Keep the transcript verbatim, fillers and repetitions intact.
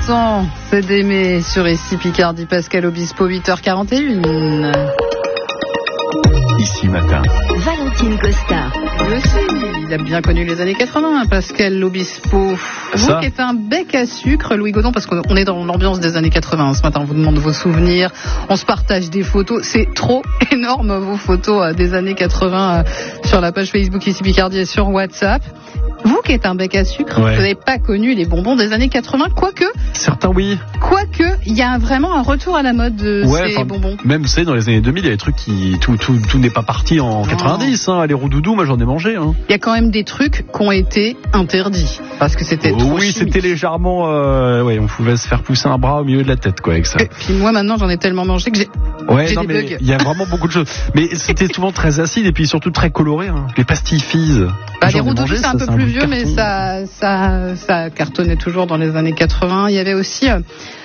temps, c'est d'aimer sur ici Picardie, Pascal Obispo, huit heures quarante et une. Ici matin. Valentine Costa. Lui aussi, il a bien connu les années quatre-vingts, Pascal Obispo. Vous qui êtes un bec à sucre, Louis Gaudon, parce qu'on est dans l'ambiance des années quatre-vingts. Ce matin, on vous demande vos souvenirs, on se partage des photos. C'est trop énorme, vos photos des années quatre-vingts sur la page Facebook ici Picardie et sur WhatsApp. Vous qui êtes un bec à sucre, ouais. Vous n'avez pas connu les bonbons des années quatre-vingts, quoique... Certains, oui. Quoique, il y a vraiment un retour à la mode de ouais, ces bonbons. Même, vous savez, dans les années deux mille, il y a des trucs qui... Tout, tout, tout n'est pas parti en quatre-vingt-dix. Hein. Les roudoudous, moi, j'en ai mangé. Hein. Il y a quand même des trucs qui ont été interdits. Parce que c'était trop Oui, chimique. C'était légèrement... Euh, ouais, on pouvait se faire pousser un bras au milieu de la tête, quoi, avec ça. Et puis moi, maintenant, j'en ai tellement mangé que j'ai... Ouais, j'ai non, des mais bugs. Il y a vraiment beaucoup de choses. Mais c'était souvent très acide et puis surtout très coloré. Hein. Les pastilles Fizz. Bah, les roudoudous, c'est un peu plus vieux, mais ça, ça, ça cartonnait toujours dans les années quatre-vingts. Il y avait aussi... Euh,